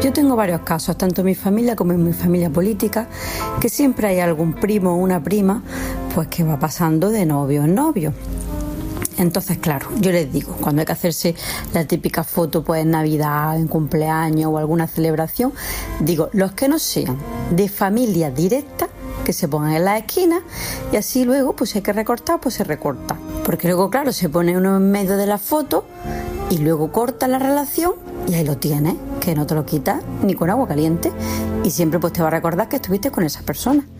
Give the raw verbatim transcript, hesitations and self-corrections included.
Yo tengo varios casos, tanto en mi familia como en mi familia política, que siempre hay algún primo o una prima pues que va pasando de novio en novio. Entonces, claro, yo les digo, cuando hay que hacerse la típica foto pues en Navidad, en cumpleaños o alguna celebración, digo, los que no sean de familia directa, que se pongan en la esquina y así luego, pues si hay que recortar, pues se recorta. Porque luego, claro, se pone uno en medio de la foto y luego corta la relación y ahí lo tienes, que no te lo quitas ni con agua caliente y siempre pues te va a recordar que estuviste con esa persona.